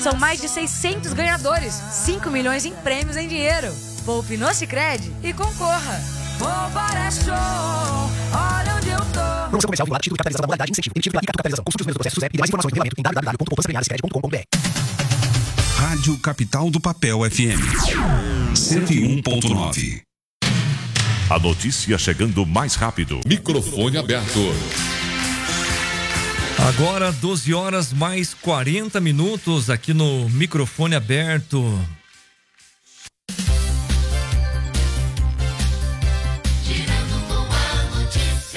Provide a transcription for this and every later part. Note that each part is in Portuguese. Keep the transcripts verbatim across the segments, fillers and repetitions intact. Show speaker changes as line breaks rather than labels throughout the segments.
São mais de seiscentos ganhadores, cinco milhões em prêmios em dinheiro. Poupe no Sicredi e concorra. Poupar é show, olha onde eu tô.
Promoção comercial vinculada, título de capitalização da modalidade, incentivo, emitido via capitalização. Consulte os meios do processo SUSEP e mais informações no regulamento em w w w ponto poupança premiada sicredi ponto com ponto b r.
Rádio Capital do Papel F M cento e um ponto nove.
A notícia chegando mais rápido.
Microfone aberto.
Agora doze horas mais quarenta minutos aqui no microfone aberto.
Girando com a notícia.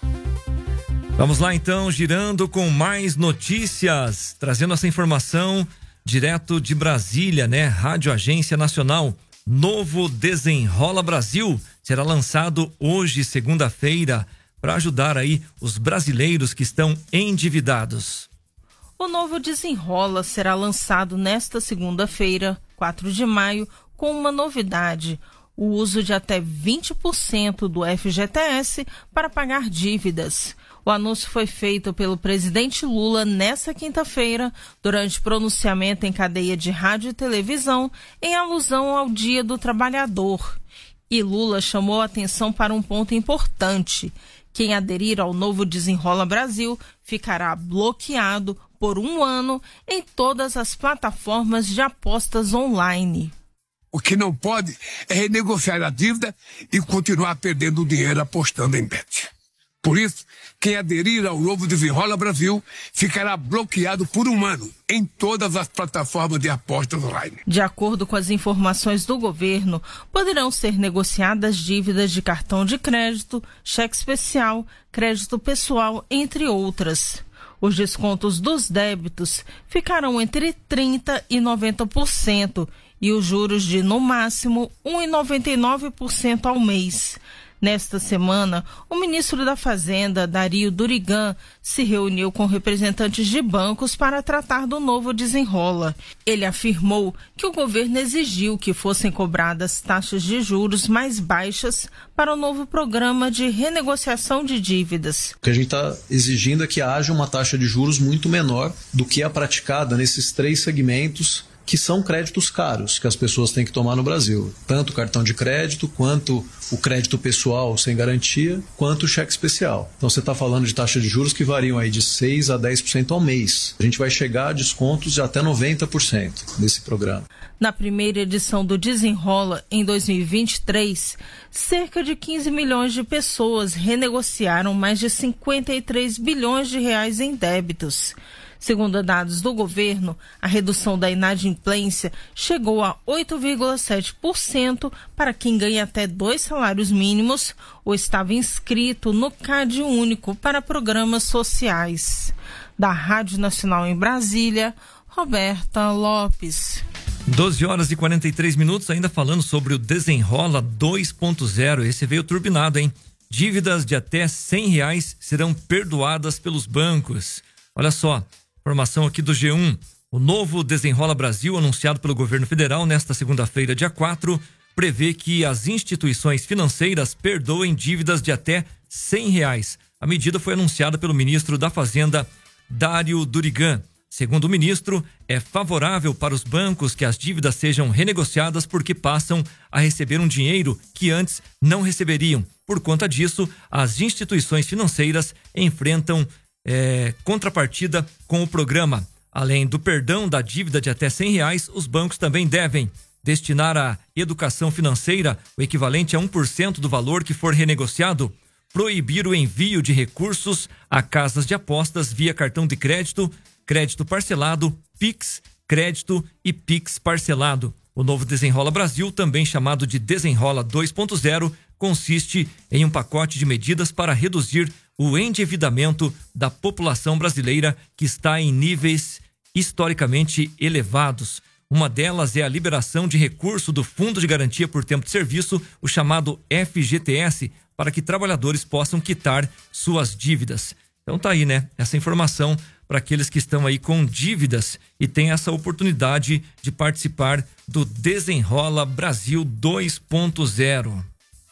Vamos lá então, girando com mais notícias, trazendo essa informação direto de Brasília, né? Rádio Agência Nacional. Novo Desenrola Brasil será lançado hoje, segunda-feira, para ajudar aí os brasileiros que estão endividados.
O novo Desenrola será lançado nesta segunda-feira, quatro de maio, com uma novidade: o uso de até vinte por cento do F G T S para pagar dívidas. O anúncio foi feito pelo presidente Lula nesta quinta-feira, durante pronunciamento em cadeia de rádio e televisão, em alusão ao Dia do Trabalhador. E Lula chamou a atenção para um ponto importante: quem aderir ao novo Desenrola Brasil ficará bloqueado por um ano em todas as plataformas de apostas online.
O que não pode é renegociar a dívida e continuar perdendo dinheiro apostando em bet. Por isso, quem aderir ao novo Desenrola Brasil ficará bloqueado por um ano em todas as plataformas de apostas online.
De acordo com as informações do governo, poderão ser negociadas dívidas de cartão de crédito, cheque especial, crédito pessoal, entre outras. Os descontos dos débitos ficarão entre trinta por cento e noventa por cento e os juros de, no máximo, um vírgula noventa e nove por cento ao mês. Nesta semana, o ministro da Fazenda, Dario Durigan, se reuniu com representantes de bancos para tratar do novo Desenrola. Ele afirmou que o governo exigiu que fossem cobradas taxas de juros mais baixas para o novo programa de renegociação de dívidas.
O que a gente está exigindo é que haja uma taxa de juros muito menor do que a praticada nesses três segmentos que são créditos caros que as pessoas têm que tomar no Brasil. Tanto o cartão de crédito, quanto o crédito pessoal sem garantia, quanto o cheque especial. Então você está falando de taxas de juros que variam aí de seis a dez por cento ao mês. A gente vai chegar a descontos de até noventa por cento desse programa.
Na primeira edição do Desenrola, em dois mil e vinte e três, cerca de quinze milhões de pessoas renegociaram mais de cinquenta e três bilhões de reais em débitos. Segundo dados do governo, a redução da inadimplência chegou a oito vírgula sete por cento para quem ganha até dois salários mínimos ou estava inscrito no CAD único para programas sociais. Da Rádio Nacional em Brasília, Roberta Lopes.
doze horas e quarenta e três minutos, ainda falando sobre o Desenrola dois ponto zero. Esse veio turbinado, hein? Dívidas de até cem reais serão perdoadas pelos bancos. Olha só. Informação aqui do G um. O novo Desenrola Brasil, anunciado pelo governo federal nesta segunda-feira, dia quatro, prevê que as instituições financeiras perdoem dívidas de até cem reais. A medida foi anunciada pelo ministro da Fazenda, Dario Durigan. Segundo o ministro, é favorável para os bancos que as dívidas sejam renegociadas porque passam a receber um dinheiro que antes não receberiam. Por conta disso, as instituições financeiras enfrentam É, contrapartida com o programa. Além do perdão da dívida de até cem reais, os bancos também devem destinar à educação financeira o equivalente a um por cento do valor que for renegociado, proibir o envio de recursos a casas de apostas via cartão de crédito, crédito parcelado, Pix, crédito e Pix parcelado. O novo Desenrola Brasil, também chamado de Desenrola dois ponto zero, consiste em um pacote de medidas para reduzir o endividamento da população brasileira, que está em níveis historicamente elevados. Uma delas é a liberação de recurso do Fundo de Garantia por Tempo de Serviço, o chamado F G T S, para que trabalhadores possam quitar suas dívidas. Então tá aí, né? Essa informação para aqueles que estão aí com dívidas e têm essa oportunidade de participar do Desenrola Brasil dois ponto zero.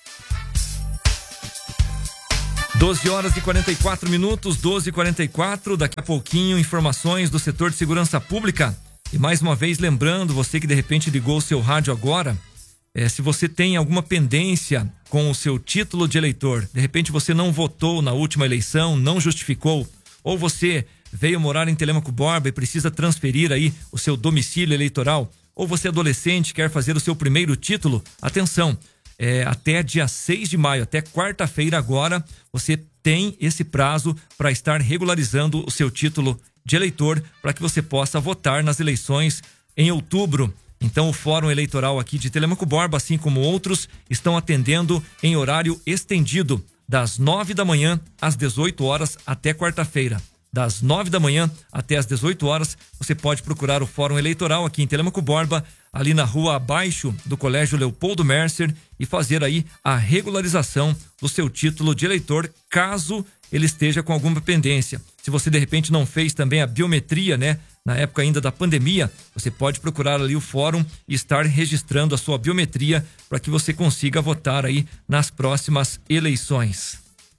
doze horas e quarenta e quatro minutos, doze e quarenta e quatro. Daqui a pouquinho, informações do setor de segurança pública. E mais uma vez, lembrando, você que de repente ligou o seu rádio agora, é, se você tem alguma pendência com o seu título de eleitor, de repente você não votou na última eleição, não justificou, ou você veio morar em Telêmaco Borba e precisa transferir aí o seu domicílio eleitoral, ou você é adolescente quer fazer o seu primeiro título, atenção, é, até dia seis de maio, até quarta-feira agora, você tem esse prazo para estar regularizando o seu título de eleitor para que você possa votar nas eleições em outubro. Então o Fórum Eleitoral aqui de Telêmaco Borba, assim como outros, estão atendendo em horário estendido, das nove da manhã às dezoito horas até quarta-feira. Das nove da manhã até as dezoito horas, você pode procurar o Fórum Eleitoral aqui em Telêmaco Borba, ali na rua abaixo do Colégio Leopoldo Mercer, e fazer aí a regularização do seu título de eleitor, caso ele esteja com alguma pendência. Se você de repente não fez também a biometria, né, na época ainda da pandemia, você pode procurar ali o fórum e estar registrando a sua biometria para que você consiga votar aí nas próximas eleições.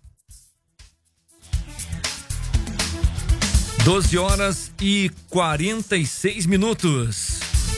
doze horas e quarenta e seis minutos.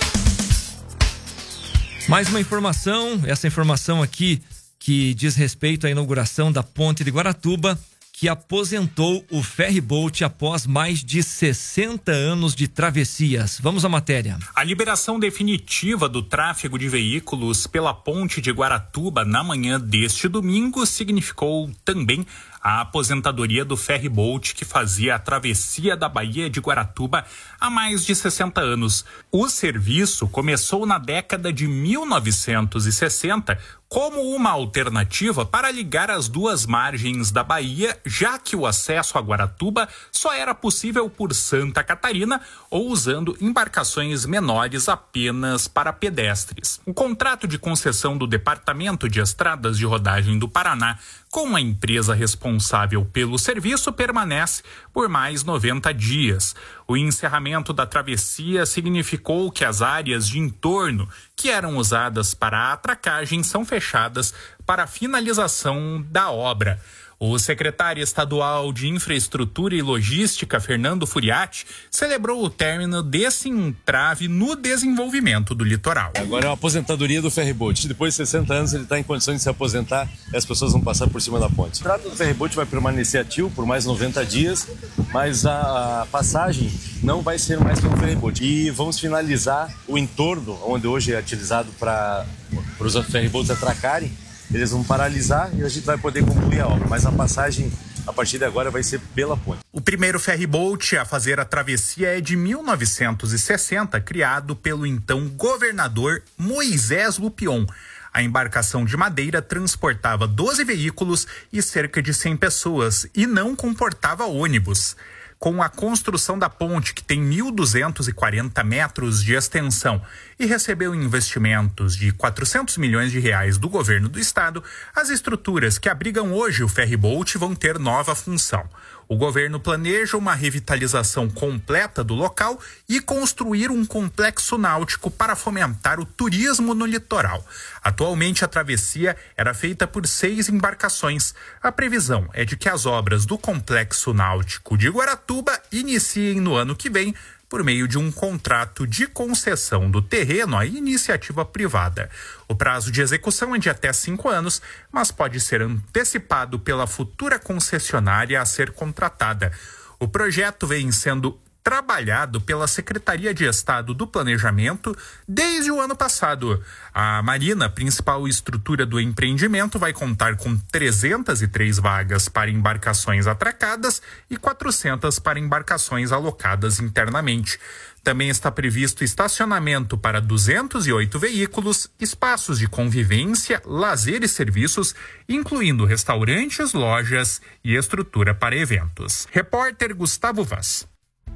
Mais uma informação, essa informação aqui que diz respeito à inauguração da Ponte de Guaratuba, que aposentou o ferryboat após mais de sessenta anos de travessias. Vamos à matéria.
A liberação definitiva do tráfego de veículos pela Ponte de Guaratuba na manhã deste domingo significou também a aposentadoria do ferryboat que fazia a travessia da Baía de Guaratuba há mais de sessenta anos. O serviço começou na década de mil novecentos e sessenta como uma alternativa para ligar as duas margens da Baía, já que o acesso a Guaratuba só era possível por Santa Catarina ou usando embarcações menores apenas para pedestres. O contrato de concessão do Departamento de Estradas de Rodagem do Paraná com a empresa responsável pelo serviço permanece por mais noventa dias. O encerramento da travessia significou que as áreas de entorno que eram usadas para a atracagem são fechadas para a finalização da obra. O secretário estadual de Infraestrutura e Logística, Fernando Furiati, celebrou o término desse entrave no desenvolvimento do litoral.
Agora é a aposentadoria do ferryboat. Depois de sessenta anos ele está em condições de se aposentar e as pessoas vão passar por cima da ponte. O contrato do ferryboat vai permanecer ativo por mais noventa dias, mas a passagem não vai ser mais pelo ferryboat. E vamos finalizar o entorno, onde hoje é utilizado para os ferryboats atracarem. Eles vão paralisar e a gente vai poder concluir a obra, mas a passagem a partir de agora vai ser pela ponte.
O primeiro ferryboat a fazer a travessia é de mil novecentos e sessenta, criado pelo então governador Moisés Lupion. A embarcação de madeira transportava doze veículos e cerca de cem pessoas e não comportava ônibus. Com a construção da ponte, que tem mil duzentos e quarenta metros de extensão e recebeu investimentos de quatrocentos milhões de reais do governo do estado, as estruturas que abrigam hoje o ferryboat vão ter nova função. O governo planeja uma revitalização completa do local e construir um complexo náutico para fomentar o turismo no litoral. Atualmente, a travessia era feita por seis embarcações. A previsão é de que as obras do complexo náutico de Guaratuba iniciem no ano que vem por meio de um contrato de concessão do terreno à iniciativa privada. O prazo de execução é de até cinco anos, mas pode ser antecipado pela futura concessionária a ser contratada. O projeto vem sendo trabalhado pela Secretaria de Estado do Planejamento desde o ano passado. A Marina, principal estrutura do empreendimento, vai contar com trezentas e três vagas para embarcações atracadas e quatrocentas para embarcações alocadas internamente. Também está previsto estacionamento para duzentos e oito veículos, espaços de convivência, lazer e serviços, incluindo restaurantes, lojas e estrutura para eventos. Repórter Gustavo Vaz.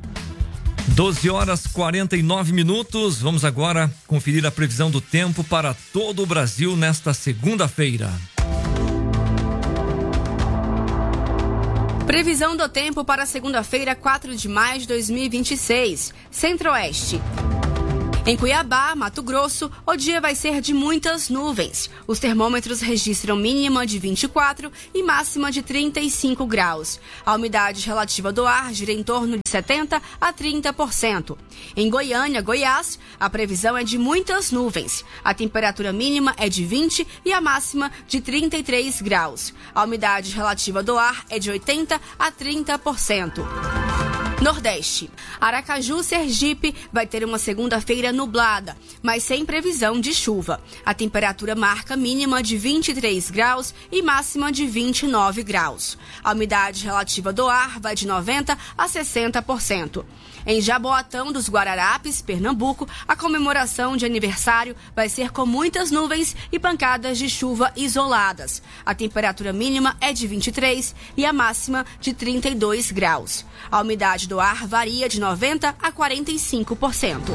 doze horas e quarenta e nove minutos. Vamos agora conferir a previsão do tempo para todo o Brasil nesta segunda-feira.
Previsão do tempo para segunda-feira, quatro de maio de dois mil e vinte e seis. Centro-Oeste. Em Cuiabá, Mato Grosso, o dia vai ser de muitas nuvens. Os termômetros registram mínima de vinte e quatro e máxima de trinta e cinco graus. A umidade relativa do ar gira em torno de setenta a trinta por cento. Em Goiânia, Goiás, a previsão é de muitas nuvens. A temperatura mínima é de vinte e a máxima de trinta e três graus. A umidade relativa do ar é de oitenta a trinta por cento. Nordeste. Aracaju, Sergipe, vai ter uma segunda-feira nublada, mas sem previsão de chuva. A temperatura marca mínima de vinte e três graus e máxima de vinte e nove graus. A umidade relativa do ar vai de noventa a sessenta por cento. Em Jaboatão dos Guararapes, Pernambuco, a comemoração de aniversário vai ser com muitas nuvens e pancadas de chuva isoladas. A temperatura mínima é de vinte e três e a máxima de trinta e dois graus. A umidade do ar varia de noventa a quarenta e cinco por cento.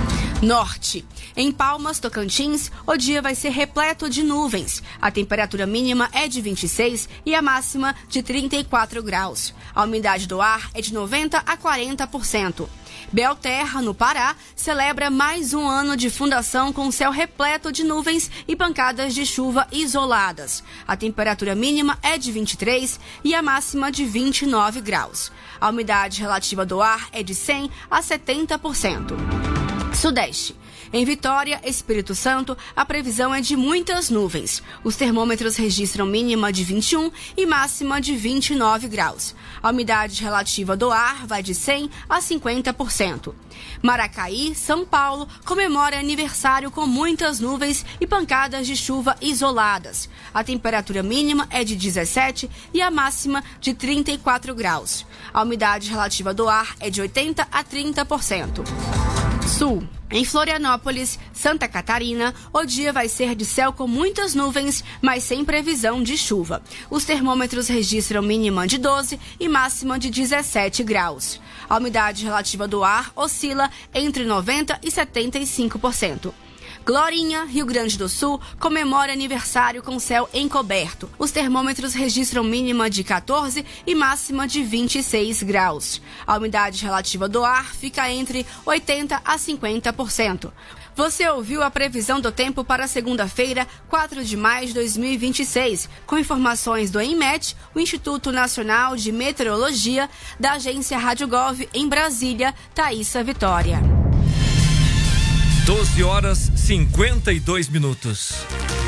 Norte. Em Palmas, Tocantins, o dia vai ser repleto de nuvens. A temperatura mínima é de vinte e seis e a máxima de trinta e quatro graus. A umidade do ar é de noventa a quarenta por cento. Belterra, no Pará, celebra mais um ano de fundação com céu repleto de nuvens e pancadas de chuva isoladas. A temperatura mínima é de vinte e três e a máxima de vinte e nove graus. A umidade relativa do ar é de cem a setenta por cento. Sudeste. Em Vitória, Espírito Santo, a previsão é de muitas nuvens. Os termômetros registram mínima de vinte e um e máxima de vinte e nove graus. A umidade relativa do ar vai de cem a cinquenta por cento. Maracaí, São Paulo, comemora aniversário com muitas nuvens e pancadas de chuva isoladas. A temperatura mínima é de dezessete e a máxima de trinta e quatro graus. A umidade relativa do ar é de oitenta a trinta por cento. Sul. Em Florianópolis, Santa Catarina, o dia vai ser de céu com muitas nuvens, mas sem previsão de chuva. Os termômetros registram mínima de doze e máxima de dezessete graus. A umidade relativa do ar oscila entre noventa e setenta e cinco por cento. Glorinha, Rio Grande do Sul, comemora aniversário com céu encoberto. Os termômetros registram mínima de quatorze e máxima de vinte e seis graus. A umidade relativa do ar fica entre oitenta a cinquenta por cento. Você ouviu a previsão do tempo para segunda-feira, quatro de maio de dois mil e vinte e seis, com informações do INMET, o Instituto Nacional de Meteorologia, da agência Rádio Gov em Brasília, Thaísa Vitória.
doze horas e cinquenta e dois minutos.